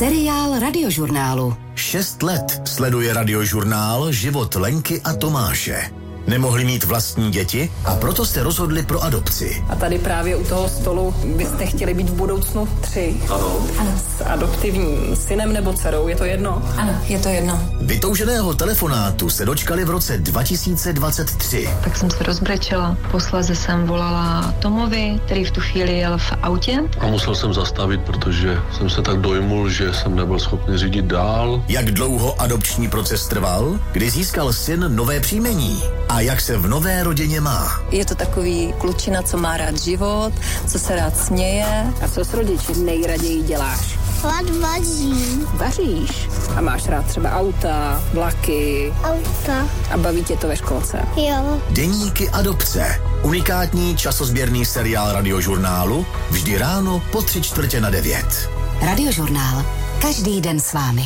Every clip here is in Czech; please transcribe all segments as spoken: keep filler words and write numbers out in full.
Seriál Radiožurnálu. Šest let sleduje Radiožurnál život Lenky a Tomáše. Nemohli mít vlastní děti a proto jste rozhodli pro adopci. A tady právě u toho stolu byste chtěli být v budoucnu tři. Ano. Ano. S adoptivním synem nebo dcerou, je to jedno? Ano, je to jedno. Vytouženého telefonátu se dočkali v roce dva tisíce dvacet tři. Tak jsem se rozbrečela. Posléze jsem volala Tomovi, který v tu chvíli jel v autě. A musel jsem zastavit, protože jsem se tak dojmul, že jsem nebyl schopný řídit dál. Jak dlouho adopční proces trval? Kdy získal syn nové příjmení? A jak se v nové rodině má? Je to takový klučina, co má rád život, co se rád směje. A co s rodiči nejraději děláš? Hlad vařím. Vaříš? A máš rád třeba auta, vlaky? Auta. A baví tě to ve školce? Jo. Deníky adopce. Unikátní časozběrný seriál Radiožurnálu. Vždy ráno po tři čtvrtě na devět. Radiožurnál. Každý den s vámi.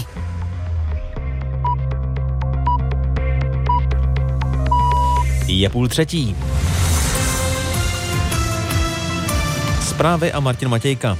Je půl třetí. Zprávy a Martin Matějka.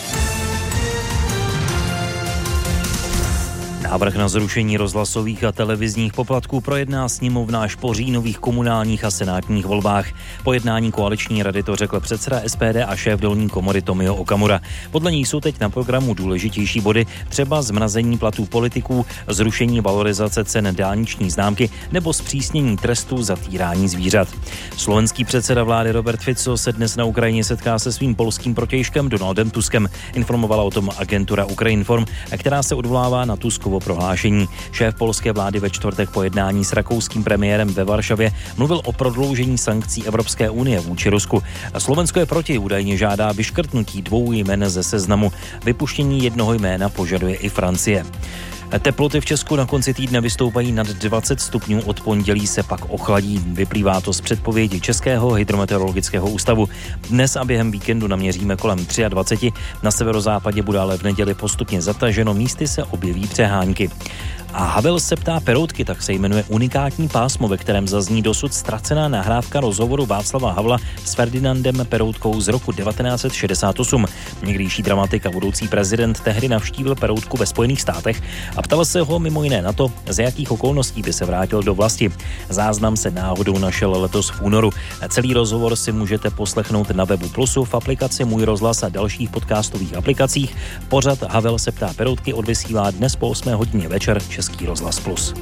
Návrh na zrušení rozhlasových a televizních poplatků projedná sněmovna až po říjnových komunálních a senátních volbách. Po jednání koaliční rady to řekl předseda S P D a šéf dolní komory Tomio Okamura. Podle ní jsou teď na programu důležitější body, třeba zmrazení platů politiků, zrušení valorizace cen dálniční známky nebo zpřísnění trestů za týrání zvířat. Slovenský předseda vlády Robert Fico se dnes na Ukrajině setká se svým polským protějškem Donaldem Tuskem. Informovala o tom agentura Ukrinform, která se odvolává na Tuskovo prohlášení. Šéf polské vlády ve čtvrtek po jednání s rakouským premiérem ve Varšavě mluvil o prodloužení sankcí Evropské unie vůči Rusku. Slovensko je proti, údajně žádá vyškrtnutí dvou jmen ze seznamu. Vypuštění jednoho jména požaduje i Francie. Teploty v Česku na konci týdne vystoupají nad dvacet stupňů, od pondělí se pak ochladí. Vyplývá to z předpovědi Českého hydrometeorologického ústavu. Dnes a během víkendu naměříme kolem dvacet tři, na severozápadě bude ale v neděli postupně zataženo, místy se objeví přehánky. A Havel se ptá peroutky, tak se jmenuje unikátní pásmo, ve kterém zazní dosud ztracená nahrávka rozhovoru Václava Havla s Ferdinandem Peroutkou z roku devatenáct set šedesát osm. Někdejší dramatik a budoucí prezident tehdy navštívil Peroutku ve Spojených státech a ptal se ho mimo jiné na to, za jakých okolností by se vrátil do vlasti. Záznam se náhodou našel letos v únoru. Celý rozhovor si můžete poslechnout na webu Plusu, v aplikaci Můj rozhlas a dalších podcastových aplikacích. Pořad Havel se ptá peroutky odvysílá dnes po osmé hodině večer Český rozhlas Plus.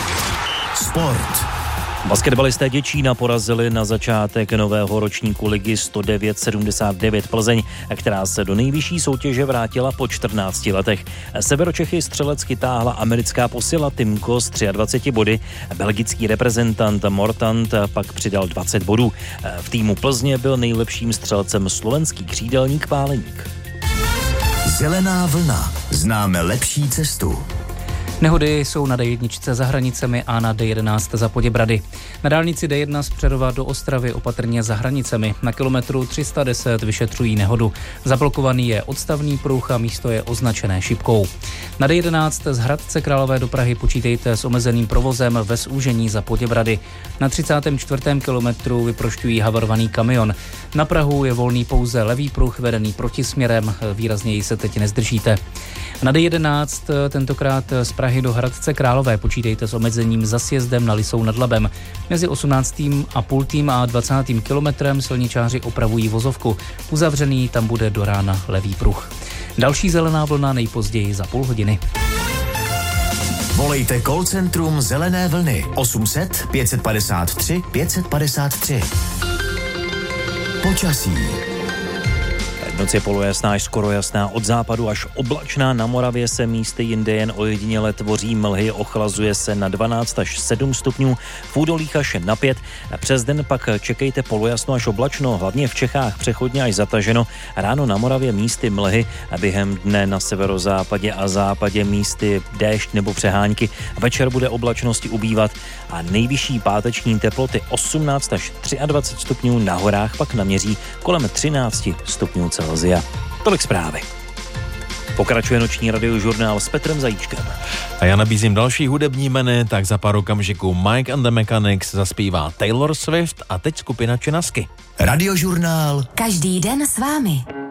Sport. Basketbalisté Děčína porazili na začátek nového ročníku ligy sto devět sedmdesát devět Plzeň, která se do nejvyšší soutěže vrátila po čtrnácti letech. Severočechy střelecky táhla americká posila Timko s dvaceti třemi body. Belgický reprezentant Mortant pak přidal dvacet bodů. V týmu Plzně byl nejlepším střelcem slovenský křídelník Páleník. Zelená vlna. Známe lepší cestu. Nehody jsou na D jedna za hranicemi a na D jedenáct za Poděbrady. Na dálnici D jedna z Přerova do Ostravy opatrně za hranicemi. Na kilometru tři sta deset vyšetřují nehodu. Zablokovaný je odstavný pruh a místo je označené šipkou. Na D jedenáct z Hradce Králové do Prahy počítejte s omezeným provozem ve zúžení za Poděbrady. Na třicátém čtvrtém kilometru vyprošťují havarovaný kamion. Na Prahu je volný pouze levý pruh vedený protisměrem, výrazněji se teď nezdržíte. Na D jedenáct tentokrát z Prahy do Hradce Králové počítejte s omezením za sjezdem na Lisou nad Labem. Mezi osmnáctým a půl a dvacátým kilometrem silničáři opravují vozovku. Uzavřený tam bude do rána levý pruh. Další zelená vlna nejpozději za půl hodiny. Volejte call centrum Zelené vlny osm set pět padesát tři pět padesát tři. Počasí. Noc je polojasná až skoro jasná, od západu až oblačná, na Moravě se místy jinde jen ojediněle tvoří mlhy, ochlazuje se na dvanáct až sedm stupňů, v údolích až na pět. Přes den pak čekejte polojasno až oblačno, hlavně v Čechách přechodně až zataženo, ráno na Moravě místy mlhy a během dne na severozápadě a západě místy déšť nebo přehánky. Večer bude oblačnosti ubývat a nejvyšší páteční teploty osmnáct až dvacet tři stupňů, na horách pak naměří kolem třináct stupňů Celsia. Tolik zprávy. Pokračuje noční radiožurnál s Petrem Zajíčkem. A já nabízím další hudební jmény, tak za pár okamžiků Mike and the Mechanics zaspívá Taylor Swift a teď skupina Čenasky. Radiožurnál. Každý den s vámi.